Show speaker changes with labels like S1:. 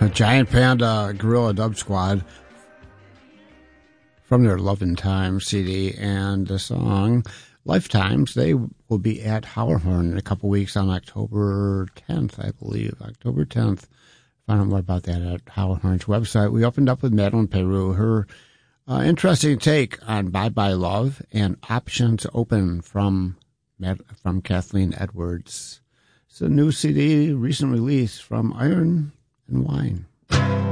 S1: A Giant Panda Gorilla Dub Squad from their Lovin' Times CD, and the song Lifetimes. They will be at Howlerhorn in a couple weeks on October 10th, I believe. October 10th. Find out more about that at Howlerhorn's website. We opened up with Madeline Peru, her interesting take on Bye Bye Love and Options Open from Kathleen Edwards. It's a new CD, recent release from Iron and Wine.